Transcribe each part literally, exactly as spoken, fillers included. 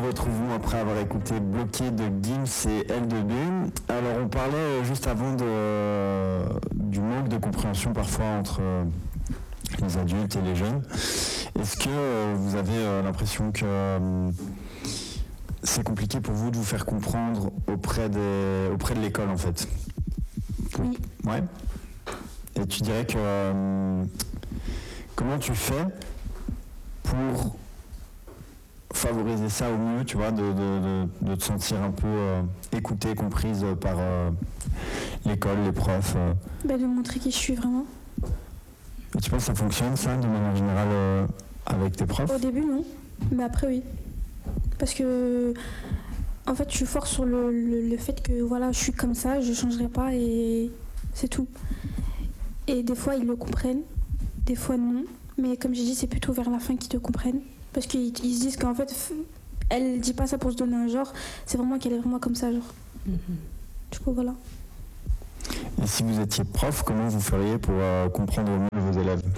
retrouvons après avoir écouté Bloqué de Gims et L deux B. Alors on parlait juste avant de, euh, du manque de compréhension parfois entre euh, les adultes et les jeunes. Est-ce que euh, vous avez euh, l'impression que euh, c'est compliqué pour vous de vous faire comprendre auprès, des, auprès de l'école en fait? Oui. Ouais. Et tu dirais que euh, comment tu fais pour favoriser ça au mieux, tu vois, de, de, de, de te sentir un peu euh, écoutée, comprise par euh, l'école, les profs euh. Bah, de montrer qui je suis vraiment. Et tu penses que ça fonctionne ça, de manière générale, euh, avec tes profs? Au début, non. Mais après, oui. Parce que, en fait, je suis fort sur le, le, le fait que, voilà, je suis comme ça, je ne changerai pas et c'est tout. Et des fois, ils le comprennent, des fois, non. Mais comme j'ai dit, c'est plutôt vers la fin qu'ils te comprennent. Parce qu'ils ils se disent qu'en fait, elle ne dit pas ça pour se donner un genre, c'est vraiment qu'elle est vraiment comme ça, genre. Mm-hmm. Du coup, voilà. Et si vous étiez prof, comment vous feriez pour euh, comprendre au mieux vos élèves?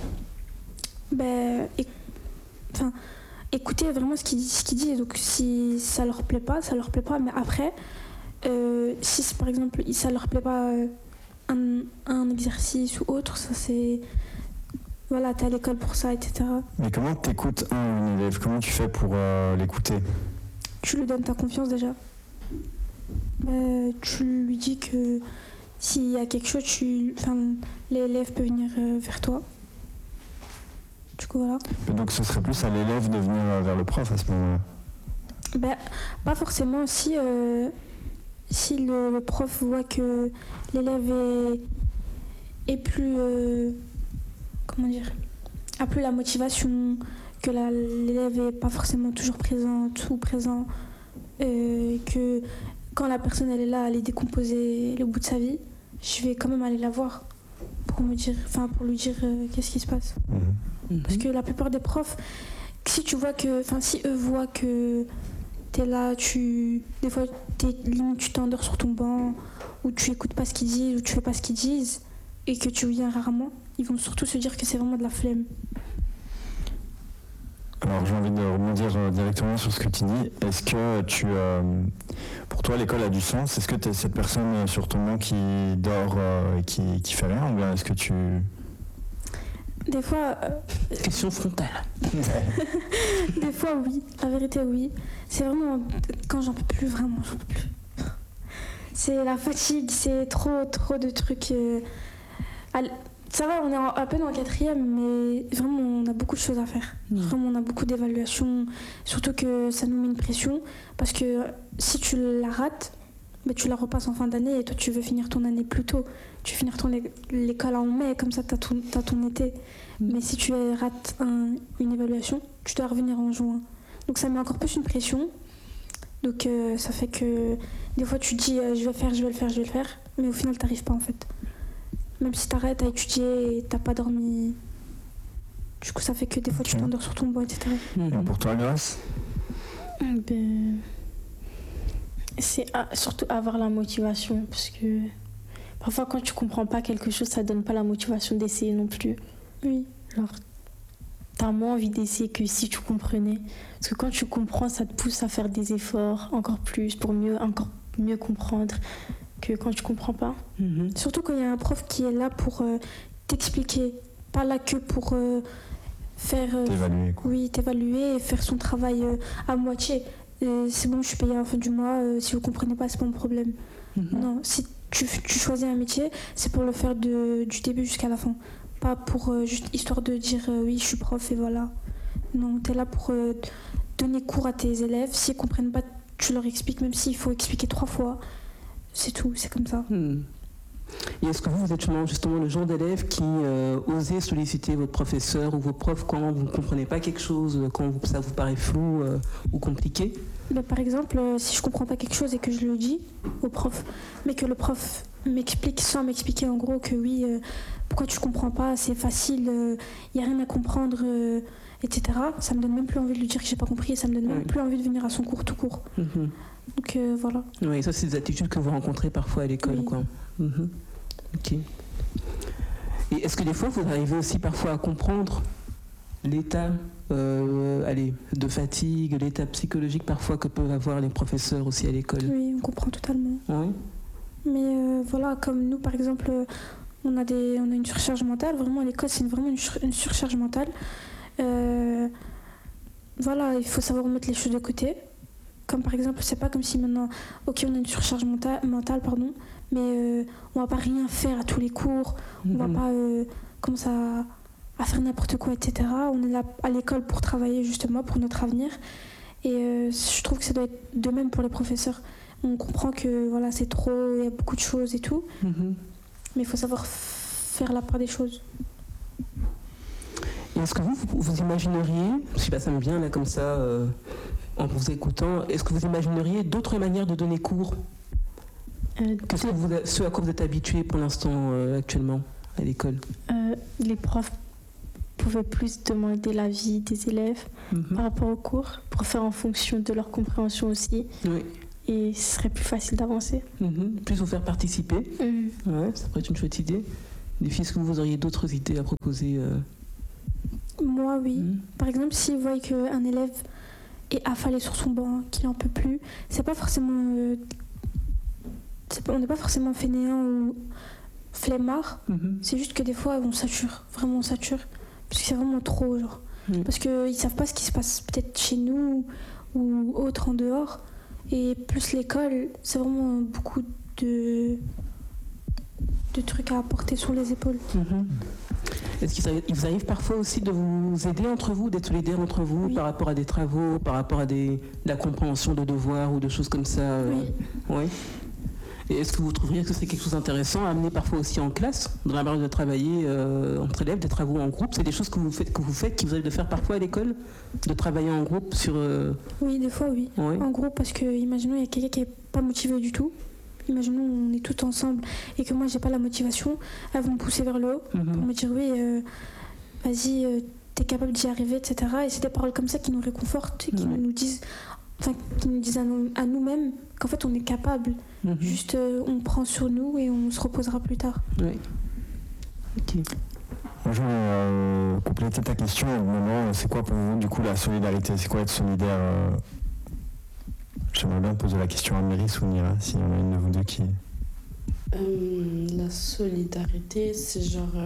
Ben, éc- enfin, écoutez vraiment ce qu'ils ce qu'ils disent. Donc, si ça leur plaît pas, ça leur plaît pas. Mais après, euh, si par exemple, ça leur plaît pas euh, un, un exercice ou autre, ça c'est... Voilà, t'es à l'école pour ça, et cetera. Mais comment t'écoutes un, un élève? Comment tu fais pour euh, l'écouter? Tu lui donnes ta confiance déjà. Euh, tu lui dis que s'il y a quelque chose, tu, enfin, l'élève peut venir euh, vers toi. Du coup, voilà. Mais donc ce serait plus à l'élève de venir euh, vers le prof à ce moment-là? Ben, pas forcément. Si, euh, si le, le prof voit que l'élève est, est plus... Euh, comment dire, a plus la motivation, que la, l'élève n'est pas forcément toujours présente ou présent, euh, que quand la personne elle est là, elle est décomposée le bout de sa vie, je vais quand même aller la voir pour me dire, enfin pour lui dire euh, qu'est-ce qui se passe. Mmh. Parce que la plupart des profs, si tu vois que, enfin si eux voient que t'es là, tu, des fois t'es, limite tu t'endors sur ton banc, ou tu écoutes pas ce qu'ils disent, ou tu fais pas ce qu'ils disent, et que tu viens rarement, ils vont surtout se dire que c'est vraiment de la flemme. Alors j'ai envie de rebondir directement sur ce que tu dis. Est-ce que tu, euh, pour toi l'école a du sens? Est-ce que tu es cette personne sur ton banc qui dort euh, et qui, qui fait rien, ou bien est-ce que tu... Des fois... Euh... Question frontale. Des fois oui, la vérité oui. C'est vraiment quand j'en peux plus, vraiment j'en peux plus. C'est la fatigue, c'est trop trop de trucs... Euh... Ça va, on est à peine en quatrième, mais vraiment, on a beaucoup de choses à faire. Mmh. Vraiment, on a beaucoup d'évaluations. Surtout que ça nous met une pression. Parce que si tu la rates, bah, tu la repasses en fin d'année et toi, tu veux finir ton année plus tôt. Tu veux finir ton é- l'école en mai, comme ça, tu as ton, t'as ton été. Mmh. Mais si tu rates un, une évaluation, tu dois revenir en juin. Donc, ça met encore plus une pression. Donc, euh, ça fait que des fois, tu dis euh, je vais le faire, je vais le faire, je vais le faire. Mais au final, tu n'arrives pas, en fait. Même si t'arrêtes à étudier et t'as pas dormi, du coup ça fait que des fois tu t'endors sur ton banc, et cetera. Et pour toi, Grâce? Ben, c'est à, surtout avoir la motivation, parce que parfois quand tu comprends pas quelque chose, ça donne pas la motivation d'essayer non plus. Oui. Alors t'as moins envie d'essayer que si tu comprenais, parce que quand tu comprends, ça te pousse à faire des efforts encore plus pour mieux, encore mieux comprendre. Que quand tu comprends pas. Mmh. Surtout quand il y a un prof qui est là pour euh, t'expliquer, pas là que pour euh, faire... Euh, t'évaluer, quoi. Oui, t'évaluer et faire son travail euh, à moitié. Euh, c'est bon, je suis payée à la fin du mois, euh, si vous comprenez pas, c'est pas mon problème. Mmh. Non, si tu, tu choisis un métier, c'est pour le faire de, du début jusqu'à la fin. Pas pour euh, juste histoire de dire euh, oui, je suis prof et voilà. Non, t'es là pour euh, donner cours à tes élèves. S'ils comprennent pas, tu leur expliques, même s'il faut expliquer trois fois. C'est tout, c'est comme ça. Hmm. Et est-ce que vous, vous êtes justement le genre d'élève qui euh, osait solliciter votre professeur ou vos profs quand vous ne comprenez pas quelque chose, quand vous, ça vous paraît flou euh, ou compliqué? Bah, par exemple, euh, si je ne comprends pas quelque chose et que je le dis au prof, mais que le prof m'explique sans m'expliquer en gros que oui, euh, pourquoi tu ne comprends pas, c'est facile, il euh, n'y a rien à comprendre, euh, et cetera. Ça ne me donne même plus envie de lui dire que je n'ai pas compris et ça ne me donne même oui. plus envie de venir à son cours tout court. Mm-hmm. Donc euh, voilà. Oui, ça c'est des attitudes que vous rencontrez parfois à l'école, oui. quoi. Mm-hmm. Ok. Et est-ce que des fois vous arrivez aussi parfois à comprendre l'état euh, allez, de fatigue, l'état psychologique parfois que peuvent avoir les professeurs aussi à l'école. Oui, on comprend totalement. Oui. Mais euh, voilà, comme nous par exemple, on a, des, on a une surcharge mentale. Vraiment à l'école, c'est une- vraiment une, sur- une surcharge mentale. Euh, voilà, il faut savoir mettre les choses de côté. Comme par exemple, c'est pas comme si maintenant, ok, on a une surcharge menta- mentale, pardon, mais euh, on va pas rien faire à tous les cours, on va Mhm. pas euh, commencer à, à faire n'importe quoi, et cetera. On est là à l'école pour travailler justement pour notre avenir. Et euh, je trouve que ça doit être de même pour les professeurs. On comprend que voilà, c'est trop, il y a beaucoup de choses et tout, Mhm. mais il faut savoir f- faire la part des choses. Et est-ce que vous, vous, vous imagineriez, je sais pas, ça me vient là comme ça, euh, en vous écoutant, est-ce que vous imagineriez d'autres manières de donner cours Euh, que ce, que vous, ce à quoi vous êtes habitué pour l'instant euh, actuellement à l'école? euh, les profs pouvaient plus demander l'avis des élèves Mhm. par rapport au cours pour faire en fonction de leur compréhension aussi Oui. et ce serait plus facile d'avancer. Mhm. Plus vous faire participer, ouais, ça pourrait être une chouette idée. Les filles, est-ce que vous auriez d'autres idées à proposer euh, Moi, oui. mhm. Par exemple, s'ils voient qu'un élève est affalé sur son banc, qu'il n'en peut plus, c'est pas forcément. euh, c'est pas- on n'est pas forcément fainéant ou flemmard, Mhm. c'est juste que des fois on sature, vraiment on sature, parce que c'est vraiment trop, genre. Mhm. Parce qu'ils savent pas ce qui se passe peut-être chez nous ou autre en dehors. Et plus l'école, c'est vraiment beaucoup de, de trucs à apporter sur les épaules. Mhm. Est-ce qu'il arrive- il vous arrive parfois aussi de vous aider entre vous, d'être solidaires entre vous Oui. par rapport à des travaux, par rapport à des, la compréhension de devoirs ou de choses comme ça euh, Oui. ouais. Et est-ce que vous trouveriez que c'est quelque chose d'intéressant à amener parfois aussi en classe, dans la manière de travailler euh, entre élèves, des travaux en groupe? C'est des choses que vous faites, que vous faites, qui vous arrive de faire parfois à l'école, de travailler en groupe sur. Euh, Oui, des fois, oui. ouais. En gros, parce que imaginons il y a quelqu'un qui est pas motivé du tout. Imaginons on est tous ensemble et que moi j'ai pas la motivation, elles vont me pousser vers le haut pour Mhm. me dire oui, euh, vas-y, euh, t'es capable d'y arriver, et cetera. Et c'est des paroles comme ça qui nous réconfortent, et qui Ouais. nous disent, enfin, qui nous disent à, nous, à nous-mêmes qu'en fait on est capable. Mhm. Juste euh, on prend sur nous et on se reposera plus tard. Ouais. Ok. Moi, je vais euh, compléter ta question. Au moment, c'est quoi pour vous, du coup, la solidarité? C'est quoi être solidaire euh... J'aimerais bien poser la question à Méris ou Nira, s'il y en a une de vous deux qui... Euh, la solidarité, c'est genre euh,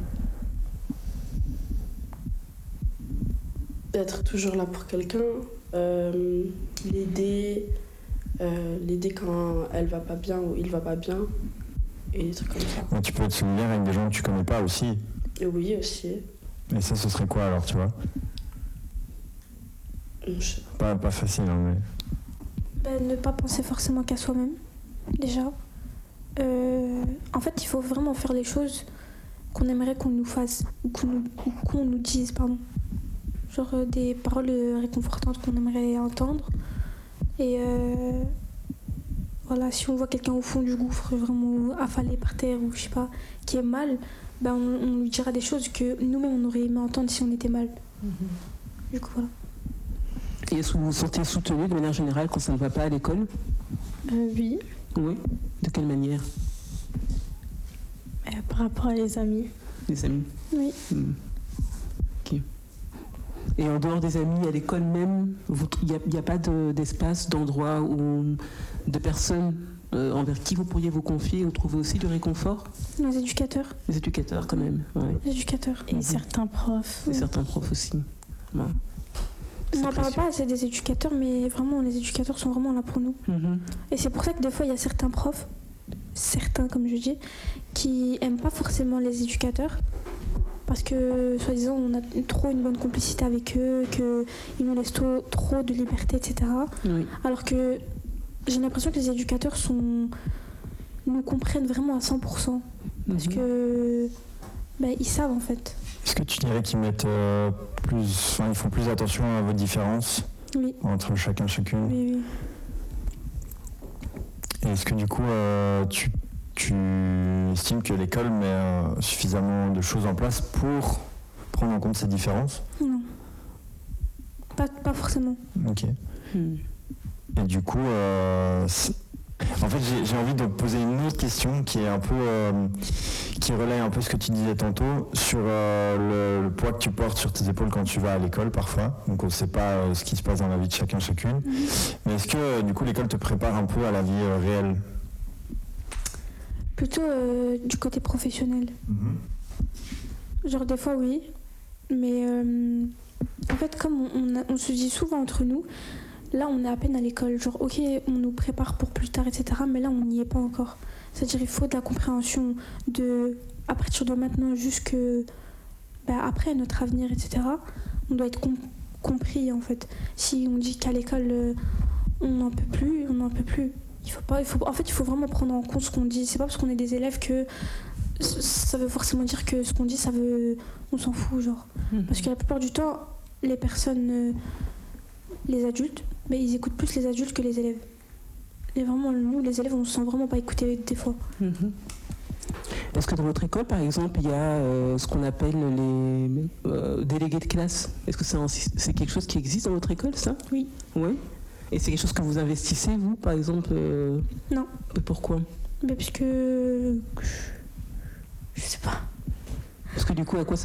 d'être toujours là pour quelqu'un, euh, l'aider, euh, l'aider quand elle va pas bien ou il va pas bien, et des trucs comme ça. Mais tu peux être solidaire avec des gens que tu connais pas aussi. Et oui, aussi. Et ça, ce serait quoi alors, tu vois? Je sais Pas, pas facile, hein, mais... Ben, ne pas penser forcément qu'à soi-même, déjà. Euh, en fait, il faut vraiment faire les choses qu'on aimerait qu'on nous fasse, ou qu'on nous, ou qu'on nous dise, pardon. Genre euh, des paroles euh, réconfortantes qu'on aimerait entendre. Et euh, voilà, si on voit quelqu'un au fond du gouffre, vraiment affalé par terre, ou je sais pas, qui est mal, ben on, on lui dira des choses que nous-mêmes on aurait aimé entendre si on était mal. Du coup, voilà. Et est-ce que vous vous sentez soutenu de manière générale quand ça ne va pas à l'école? Euh, oui, Oui. De quelle manière? euh, par rapport à les amis. Les amis. Oui. Hmm. Ok. Et en dehors des amis, à l'école même, il n'y a, y a pas de- d'espace, d'endroit ou de personnes euh, envers qui vous pourriez vous confier ou trouver aussi du réconfort? Nos éducateurs. Les éducateurs quand même, ouais. Les éducateurs. Et Mhm. certains profs. Et certains profs aussi. Ouais. On C'est n'en parle précieux. pas assez des éducateurs, mais vraiment, les éducateurs sont vraiment là pour nous. Mhm. Et c'est pour ça que des fois, il y a certains profs, certains comme je dis, qui aiment pas forcément les éducateurs. Parce que, soi-disant, on a trop une bonne complicité avec eux, qu'ils nous laissent trop, trop de liberté, et cetera. Oui. Alors que j'ai l'impression que les éducateurs sont, nous comprennent vraiment à cent pour cent. Parce Mhm. que ben, ils savent en fait. Est-ce que tu dirais qu'ils mettent euh, plus... Enfin, ils font plus attention à vos différences Oui, entre chacun, chacune? oui, oui. Et est-ce que du coup, euh, tu, tu estimes que l'école met euh, suffisamment de choses en place pour prendre en compte ces différences? Non. Pas, pas forcément. Ok. Hmm. Et du coup, euh, c'est- En fait, j'ai, j'ai envie de poser une autre question qui est un peu, euh, qui relaie un peu ce que tu disais tantôt sur euh, le, le poids que tu portes sur tes épaules quand tu vas à l'école parfois. Donc on ne sait pas euh, ce qui se passe dans la vie de chacun, chacune. Mm-hmm. Mais est-ce que euh, du coup l'école te prépare un peu à la vie euh, réelle? Plutôt euh, du côté professionnel. Mm-hmm. Genre des fois oui, mais euh, en fait comme on, on, a, on se dit souvent entre nous, là on est à peine à l'école, genre ok on nous prépare pour plus tard et cetera. Mais là on n'y est pas encore. C'est-à-dire il faut de la compréhension de à partir de maintenant jusque bah, après notre avenir et cetera. On doit être com- compris en fait. Si on dit qu'à l'école euh, on n'en peut plus, on n'en peut plus. Il faut pas, il faut, en fait il faut vraiment prendre en compte ce qu'on dit. C'est pas parce qu'on est des élèves que ça veut forcément dire que ce qu'on dit ça veut, on s'en fout genre. Mmh. Parce que la plupart du temps les personnes, euh, les adultes, mais ils écoutent plus les adultes que les élèves. Et vraiment, nous, les élèves, on ne se sent vraiment pas écoutés des fois. Mmh. Est-ce que dans votre école, par exemple, il y a euh, ce qu'on appelle les euh, délégués de classe? Est-ce que c'est, un, c'est quelque chose qui existe dans votre école, ça? Oui. Oui. Et c'est quelque chose que vous investissez, vous, par exemple euh... Non. Et pourquoi? Mais parce que... Je sais pas. Parce que du coup, à quoi ça